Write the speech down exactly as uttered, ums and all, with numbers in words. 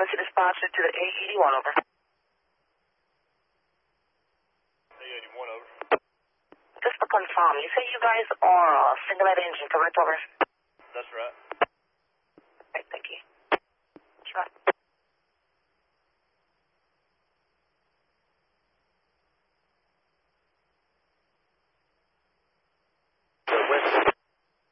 emergency dispatcher to the A eighty-one, over. A eighty-one, over. Just to confirm, you say you guys are uh, single-head engine, correct, over? That's right.